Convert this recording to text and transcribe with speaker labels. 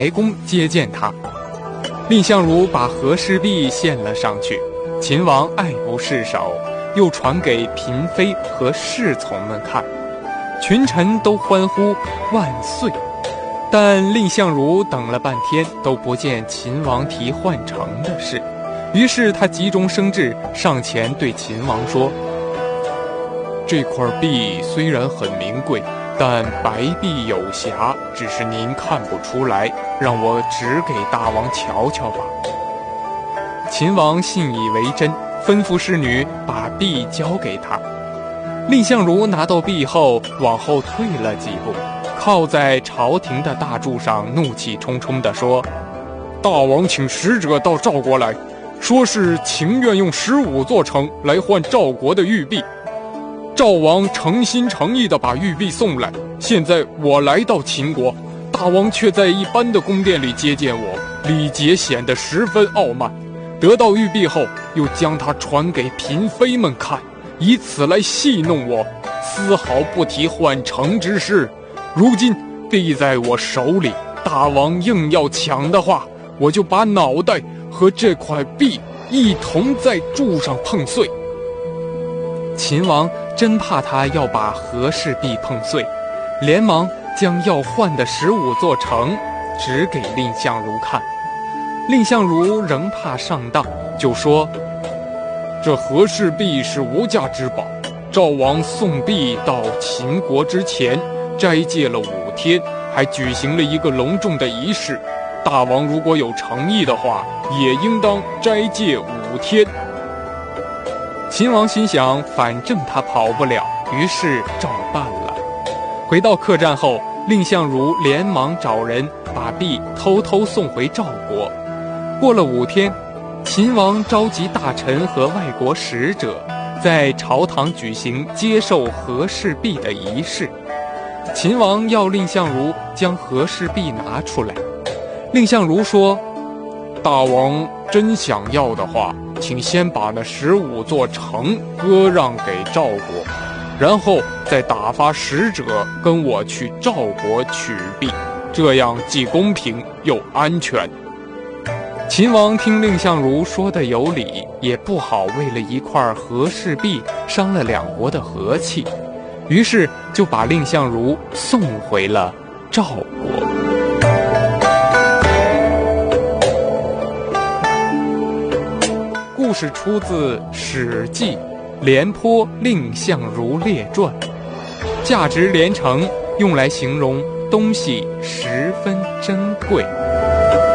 Speaker 1: 宫接见他。蔺相如把和氏璧献了上去，秦王爱不释手，又传给嫔妃和侍从们看，群臣都欢呼万岁。但蔺相如等了半天都不见秦王提换城的事，于是他急中生智，上前对秦王说：这块璧虽然很名贵，但白璧有瑕，只是您看不出来，让我指给大王瞧瞧吧。秦王信以为真，吩咐侍女把璧交给他。蔺相如拿到璧后，往后退了几步，靠在朝廷的大柱上，怒气冲冲地说：大王请使者到赵国来，说是情愿用15座城来换赵国的玉璧。赵王诚心诚意地把玉璧送来，现在我来到秦国，大王却在一般的宫殿里接见我，礼节显得十分傲慢。得到玉璧后，又将它传给嫔妃们看，以此来戏弄我，丝毫不提换城之事。如今璧在我手里，大王硬要抢的话，我就把脑袋和这块璧一同在柱上碰碎。秦王真怕他要把和氏璧碰碎，连忙将要换的15座城指给蔺相如看。蔺相如仍怕上当，就说：这和氏璧是无价之宝，赵王送璧到秦国之前斋戒了5天，还举行了一个隆重的仪式，大王如果有诚意的话，也应当斋戒5天。秦王心想，反正他跑不了，于是照办了。回到客栈后，蔺相如连忙找人把璧偷偷送回赵国。过了5天，秦王召集大臣和外国使者，在朝堂举行接受和氏璧的仪式。秦王要蔺相如将和氏璧拿出来。蔺相如说：大王真想要的话，请先把那15座城割让给赵国，然后再打发使者跟我去赵国取璧，这样既公平又安全。秦王听蔺相如说的有理，也不好为了一块和氏璧伤了2国的和气，于是就把蔺相如送回了赵国。故事出自《史记·廉颇蔺相如列传》，价值连城，用来形容东西十分珍贵。